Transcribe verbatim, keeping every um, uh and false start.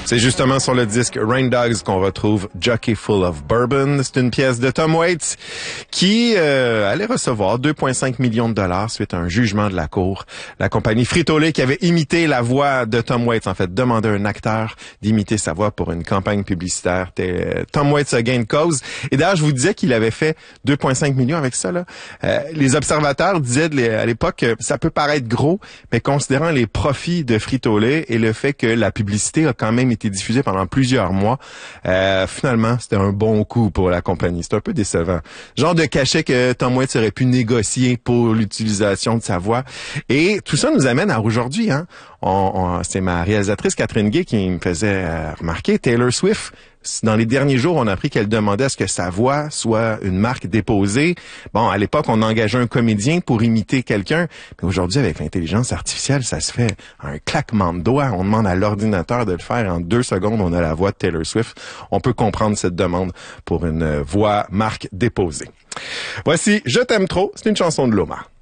C'est justement sur le disque Rain Dogs qu'on retrouve Jockey Full of Bourbon. C'est une pièce de Tom Waits qui euh, allait recevoir deux virgule cinq millions de dollars suite à un jugement de la cour. La compagnie Frito-Lay qui avait imité la voix de Tom Waits, en fait, demandait à un acteur d'imiter sa voix pour une campagne publicitaire. Tom Waits a gain de cause. Et d'ailleurs, je vous disais qu'il avait fait deux virgule cinq millions avec ça. Là. Euh, les observateurs disaient de, à l'époque que ça peut paraître gros, mais considérant les profits de Frito-Lay et le fait que la publicité a quand même été diffusée pendant plusieurs mois, euh, finalement, c'était un bon coup pour la compagnie. C'est un peu décevant. Genre de cachet que Tom Waits aurait pu négocier pour l'utilisation de sa voix. Et tout ça nous amène à aujourd'hui. Hein. On, on, c'est ma réalisatrice Catherine Gay qui me faisait euh, remarquer Taylor Swift. Dans les derniers jours, on a appris qu'elle demandait à ce que sa voix soit une marque déposée. Bon, à l'époque, on engageait un comédien pour imiter quelqu'un. Mais aujourd'hui, avec l'intelligence artificielle, ça se fait un claquement de doigts. On demande à l'ordinateur de le faire. En deux secondes, on a la voix de Taylor Swift. On peut comprendre cette demande pour une voix marque déposée. Voici « Je t'aime trop ». C'est une chanson de Loma.